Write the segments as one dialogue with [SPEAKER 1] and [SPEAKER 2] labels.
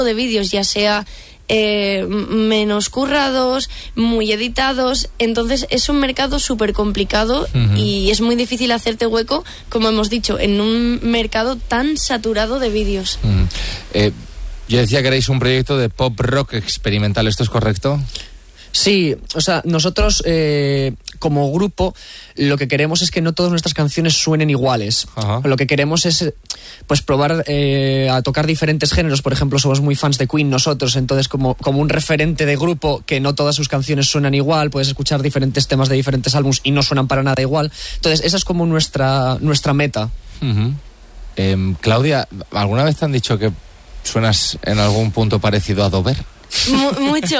[SPEAKER 1] de vídeos, ya sea menos currados, muy editados. Entonces es un mercado súper complicado y es muy difícil hacerte hueco, como hemos dicho, en un mercado tan saturado de vídeos.
[SPEAKER 2] Yo decía que erais un proyecto de pop rock experimental, ¿esto es correcto?
[SPEAKER 3] Sí, o sea, nosotros como grupo lo que queremos es que no todas nuestras canciones suenen iguales. Ajá. Lo que queremos es pues probar a tocar diferentes géneros. Por ejemplo, somos muy fans de Queen nosotros, entonces como un referente de grupo que no todas sus canciones suenan igual, puedes escuchar diferentes temas de diferentes álbumes y no suenan para nada igual. Entonces esa es como nuestra meta.
[SPEAKER 2] Claudia, ¿alguna vez te han dicho que suenas en algún punto parecido a Dover?
[SPEAKER 1] Mucho.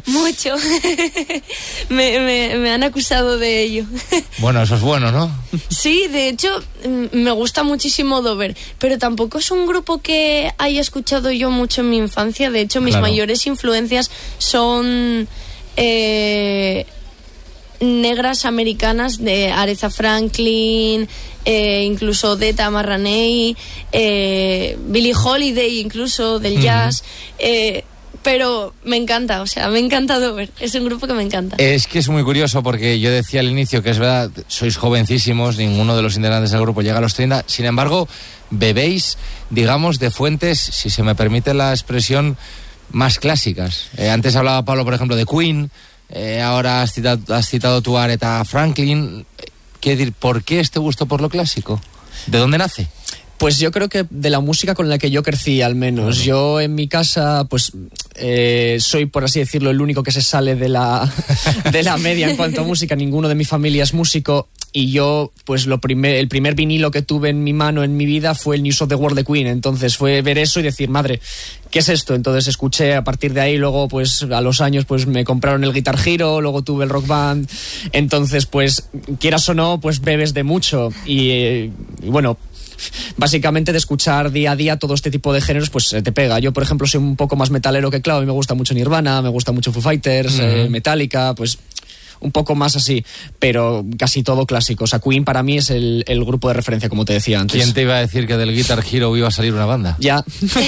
[SPEAKER 1] me han acusado de ello.
[SPEAKER 2] Bueno, eso es bueno, ¿no?
[SPEAKER 1] Sí, de hecho, me gusta muchísimo Dover, pero tampoco es un grupo que haya escuchado yo mucho en mi infancia. De hecho, mis mayores influencias son negras americanas, de Aretha Franklin, incluso de Tamara Ney, Billie Holiday, incluso del jazz. Pero me encanta, o sea, me encanta Dover. Es un grupo que me encanta.
[SPEAKER 2] Es que es muy curioso porque yo decía al inicio que es verdad, sois jovencísimos, ninguno de los integrantes del grupo llega a los 30. Sin embargo, bebéis, digamos, de fuentes, si se me permite la expresión, más clásicas. Antes hablaba Pablo, por ejemplo, de Queen, ahora has citado tú a Aretha Franklin. Quiero decir, ¿por qué este gusto por lo clásico? ¿De dónde nace?
[SPEAKER 3] Pues yo creo que de la música con la que yo crecí, al menos. Yo en mi casa, pues soy, por así decirlo, el único que se sale de la media en cuanto a música. Ninguno de mi familia es músico. Y yo, pues el primer vinilo que tuve en mi mano en mi vida fue el News of the World de Queen. Entonces fue ver eso y decir, madre, ¿qué es esto? Entonces escuché a partir de ahí, luego pues a los años pues me compraron el Guitar Hero, luego tuve el Rock Band. Entonces pues quieras o no, pues bebes de mucho. Y bueno, básicamente de escuchar día a día todo este tipo de géneros, pues te pega. Yo, por ejemplo, soy un poco más metalero que Clau, a mí me gusta mucho Nirvana, me gusta mucho Foo Fighters, Metallica, pues un poco más así, pero casi todo clásico. O sea, Queen para mí es el grupo de referencia, como te decía antes.
[SPEAKER 2] ¿Quién te iba a decir que del Guitar Hero iba a salir una banda?
[SPEAKER 3] Ya.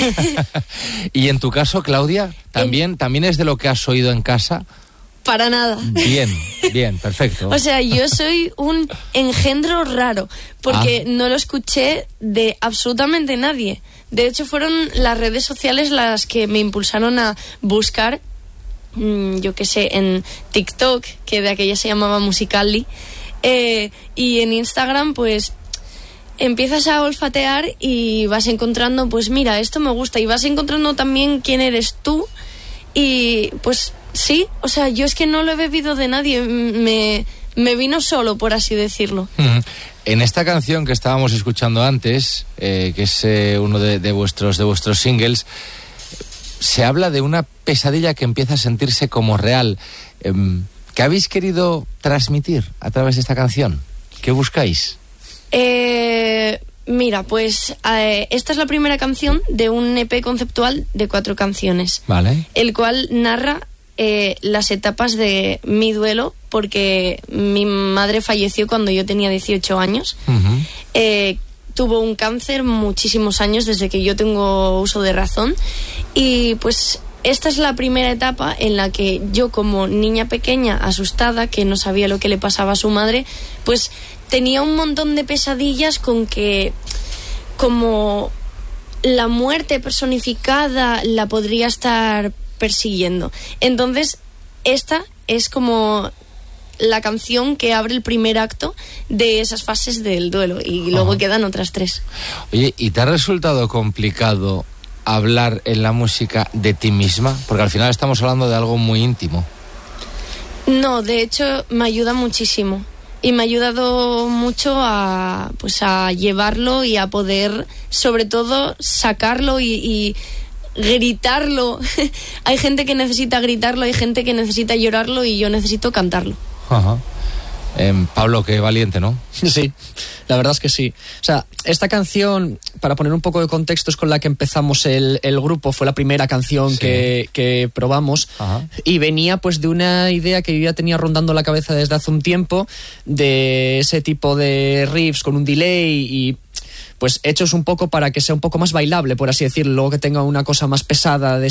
[SPEAKER 2] Y en tu caso, Claudia, ¿también es de lo que has oído en casa?
[SPEAKER 1] Para nada.
[SPEAKER 2] Bien, perfecto.
[SPEAKER 1] O sea, yo soy un engendro raro, porque no lo escuché de absolutamente nadie. De hecho, fueron las redes sociales las que me impulsaron a buscar, yo qué sé, en TikTok, que de aquella se llamaba Musical.ly, y en Instagram, pues empiezas a olfatear y vas encontrando, pues mira, esto me gusta, y vas encontrando también quién eres tú, y pues sí, o sea, yo es que no lo he bebido de nadie, me vino solo, por así decirlo.
[SPEAKER 2] En esta canción que estábamos escuchando antes, que es uno de vuestros singles, se habla de una pesadilla que empieza a sentirse como real. ¿Qué habéis querido transmitir a través de esta canción? ¿Qué buscáis?
[SPEAKER 1] Mira, pues esta es la primera canción de un EP conceptual de 4 canciones. Vale. El cual narra las etapas de mi duelo, porque mi madre falleció cuando yo tenía 18 años. Tuvo un cáncer muchísimos años desde que yo tengo uso de razón, y pues esta es la primera etapa en la que yo, como niña pequeña asustada que no sabía lo que le pasaba a su madre, pues tenía un montón de pesadillas con que como la muerte personificada la podría estar persiguiendo. Entonces esta es como la canción que abre el primer acto de esas fases del duelo, y luego quedan otras 3.
[SPEAKER 2] Oye, ¿y te ha resultado complicado hablar en la música de ti misma? Porque al final estamos hablando de algo muy íntimo.
[SPEAKER 1] No, de hecho me ayuda muchísimo, y me ha ayudado mucho a llevarlo y a poder, sobre todo, sacarlo y gritarlo. Hay gente que necesita gritarlo, hay gente que necesita llorarlo, y yo necesito cantarlo.
[SPEAKER 2] Pablo, qué valiente, ¿no?
[SPEAKER 3] Sí, la verdad es que sí. O sea, esta canción, para poner un poco de contexto, es con la que empezamos el grupo. Fue la primera canción que probamos. Y venía pues de una idea que yo ya tenía rondando la cabeza desde hace un tiempo, de ese tipo de riffs con un delay, y pues hechos un poco para que sea un poco más bailable, por así decirlo, luego que tenga una cosa más pesada de